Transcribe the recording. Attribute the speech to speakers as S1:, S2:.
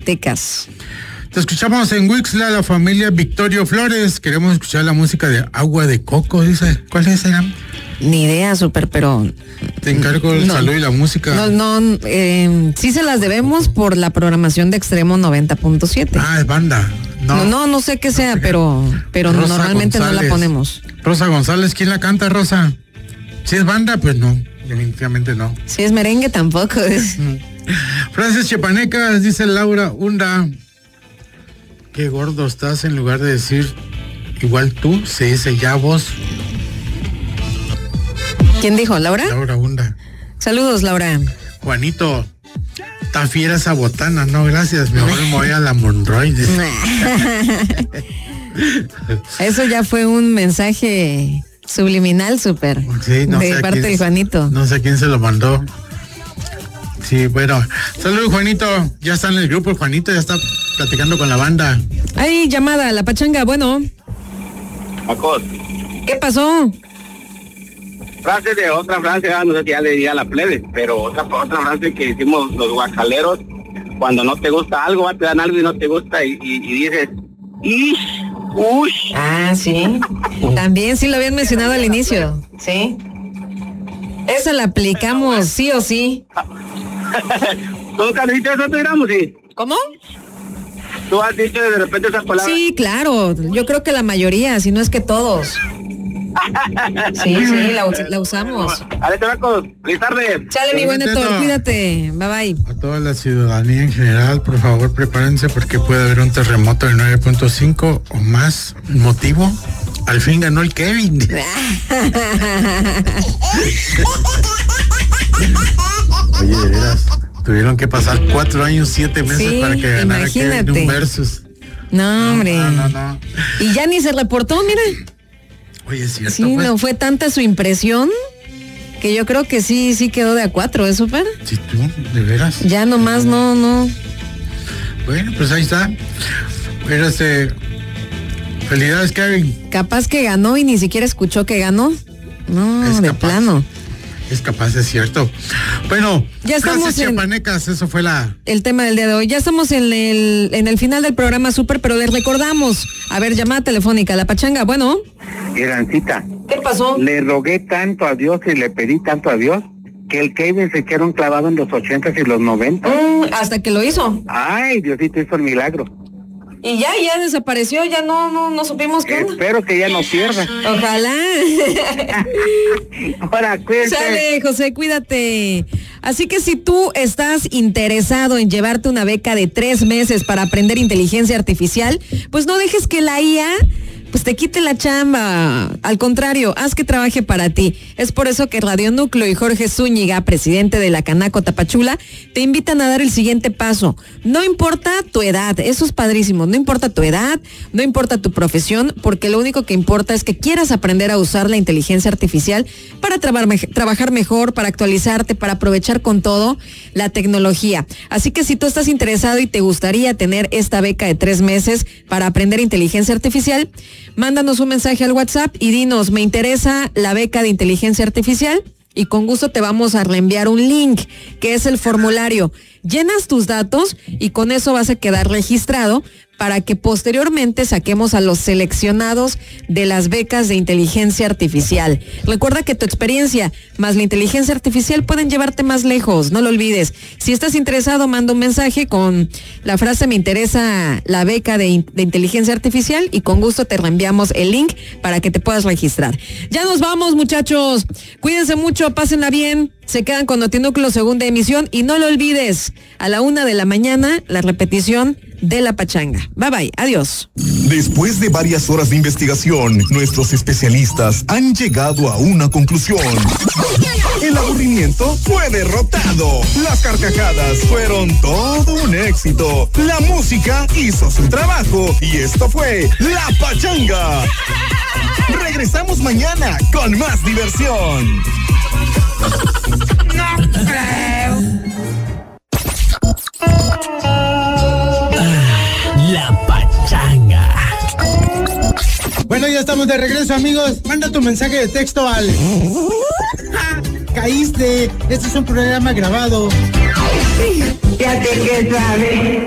S1: Zacatecas.
S2: Te escuchamos en Wixla, la familia Victorio Flores. Queremos escuchar la música de Agua de Coco, dice. ¿Cuál es esa?
S1: Ni idea, Super, pero...
S2: Te encargo el saludo y la música.
S1: Sí se las debemos por la programación de Extremo 90.7.
S2: Ah, es banda.
S1: No sé qué sea, pero normalmente González. No la ponemos.
S2: Rosa González, ¿quién la canta, Rosa? Si es banda, pues no, definitivamente no.
S1: Si es merengue, tampoco es.
S2: Frases chapanecas, dice Laura Hunda. Qué gordo estás, en lugar de decir igual tú, se dice ya vos.
S1: ¿Quién dijo? ¿Laura?
S2: Laura Hunda.
S1: Saludos, Laura.
S2: Juanito, está fiera esa botana, no, gracias, mejor me voy a la Monroy.
S1: Eso ya fue un mensaje subliminal, Super.
S2: Sí, no
S1: de
S2: sé
S1: parte de Juanito.
S2: No sé quién se lo mandó. Sí, bueno. Saludos, Juanito. Ya está en el grupo, Juanito, ya está platicando con la banda.
S1: Ay, llamada, la pachanga, bueno.
S3: Macos.
S1: ¿Qué pasó?
S3: Frase de otra frase, no sé si ya le diría a la plebe, pero otra frase que decimos los guacaleros, cuando no te gusta algo, te dan algo y no te gusta y dices, ish, ush.
S1: Ah, sí. También sí lo habían mencionado al inicio. Sí. Esa la aplicamos sí o sí.
S3: ¿Tú, Carlita, eso te digamos, sí?
S1: ¿Cómo?
S3: ¿Tú has dicho de repente esas palabras?
S1: Sí, claro. Yo creo que la mayoría, si no es que todos. Sí, la usamos.
S3: Dale, Tabaco, feliz tarde.
S1: Chale, mi buen Héctor, cuídate. Bye, bye.
S2: A toda la ciudadanía en general, por favor, prepárense porque puede haber un terremoto de 9.5 o más. ¿Motivo? Al fin ganó el Kevin. Oye, de veras, tuvieron que pasar 4 años, 7 meses para que ganara Kevin un versus.
S1: No, hombre. No. Y ya ni se reportó, mira.
S2: Oye, es cierto.
S1: Sí, pues. No fue tanta su impresión que yo creo que sí quedó de A4, ¿es Super?
S2: Sí, tú, de veras.
S1: Ya nomás no.
S2: Bueno, pues ahí está. Pero felicidades, Kevin.
S1: Capaz que ganó y ni siquiera escuchó que ganó. No, es de capaz. Plano.
S2: Es capaz, es cierto. Bueno,
S1: ya estamos
S2: chapanecas, eso fue
S1: el tema del día de hoy. Ya estamos en el final del programa, Super, pero les recordamos. A ver, llamada telefónica, la pachanga, bueno.
S3: Irancita.
S1: ¿Qué pasó?
S3: Le rogué tanto a Dios y le pedí tanto a Dios que el Kevin se quedó clavado en los 80s y los 90s.
S1: Hasta que lo hizo.
S3: Ay, Diosito hizo el milagro.
S1: Y ya desapareció, ya no supimos qué onda.
S3: Espero que ya no pierda.
S1: Ojalá.
S3: Ahora, cuídate.
S1: Sale, José, cuídate. Así que si tú estás interesado en llevarte una beca de 3 meses para aprender inteligencia artificial, pues no dejes que la IA pues te quite la chamba. Al contrario, haz que trabaje para ti. Es por eso que Radio Núcleo y Jorge Zúñiga, presidente de la Canaco Tapachula, te invitan a dar el siguiente paso. No importa tu edad, eso es padrísimo. No importa tu edad, no importa tu profesión, porque lo único que importa es que quieras aprender a usar la inteligencia artificial para trabajar mejor, para actualizarte, para aprovechar con todo la tecnología. Así que si tú estás interesado y te gustaría tener esta beca de 3 meses para aprender inteligencia artificial, mándanos un mensaje al WhatsApp y dinos, me interesa la beca de inteligencia artificial, y con gusto te vamos a reenviar un link, que es el formulario. Llenas tus datos y con eso vas a quedar registrado para que posteriormente saquemos a los seleccionados de las becas de inteligencia artificial. Recuerda que tu experiencia más la inteligencia artificial pueden llevarte más lejos, no lo olvides. Si estás interesado, manda un mensaje con la frase me interesa la beca de inteligencia artificial y con gusto te reenviamos el link para que te puedas registrar. Ya nos vamos, muchachos. Cuídense mucho, pásenla bien. Se quedan con Notinúcleo segunda emisión y no lo olvides, a la 1 de la mañana, la repetición de la pachanga. Bye bye, adiós.
S4: Después de varias horas de investigación, nuestros especialistas han llegado a una conclusión. El aburrimiento fue derrotado. Las carcajadas fueron todo un éxito. La música hizo su trabajo y esto fue La Pachanga. Regresamos mañana con más diversión.
S5: No creo.
S6: La Pachanga.
S2: Bueno, ya estamos de regreso, amigos. Manda tu mensaje de texto al... Caíste. Este es un programa grabado.
S5: Ya te que sabe.